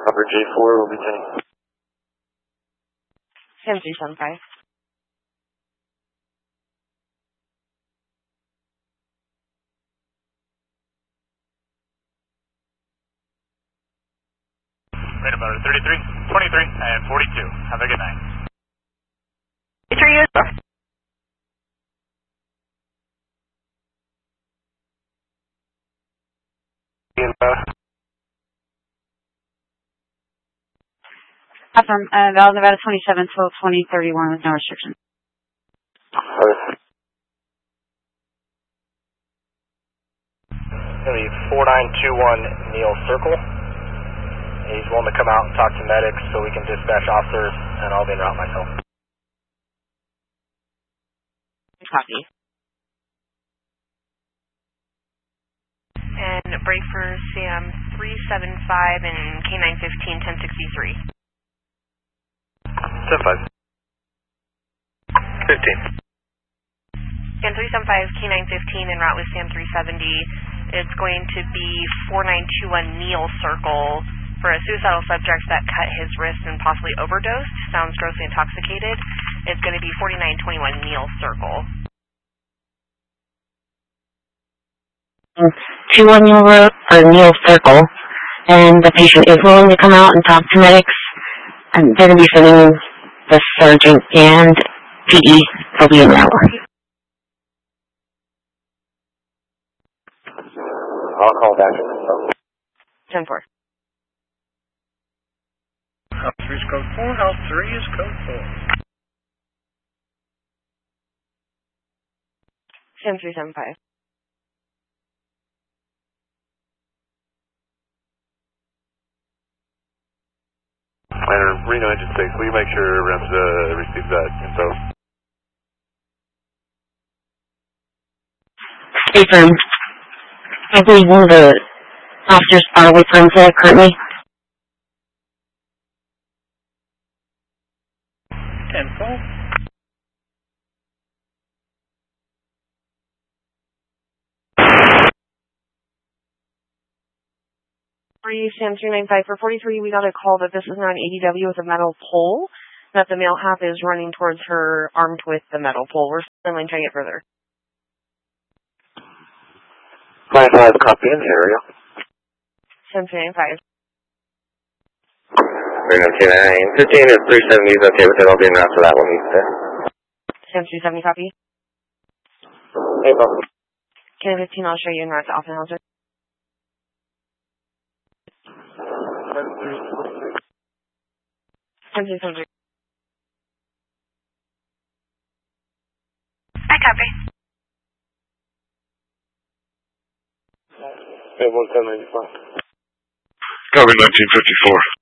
Cover J4 will be 10. 7375. Right about 33, 23, and 42. Have a good night. 3 years. From Val Nevada 27 till 2031 with no restrictions. It's going to be 4921 Neil Circle. He's willing to come out and talk to medics so we can dispatch officers, and I'll be en route myself. Copy. And break for Sam 375 and K915 1063. 10-5. 15. Sam 375, K915 en route with Sam 370. It's going to be 4921 Neil Circle for a suicidal subject that cut his wrist and possibly overdosed. Sounds grossly intoxicated. It's going to be 4921 Neil Circle. 21 Neil Circle, and the patient is willing to come out and talk to medics. And they're going to be sending the sergeant and PE will be in route. I'll call back. 10-4. House 3 is code 4, House 3 is code 4. Sam 375. Reno Engine 6, will you make sure REMS receives that info? Affirm. I believe one of the officers are with REMS currently. 10-4. Sam 395 for 43, we got a call that this is now an ADW with a metal pole, that the male half is running towards her armed with the metal pole. We're still trying to get further. 5-5, copy in the area. Sam 395. Reno K9, 15 is 370 is okay with it, I'll be en route for that one. Sam 370, copy. Hey, Bob. K915, I'll show you en route to Offenhauser. I copy. Hey, 1795. Copy 1954.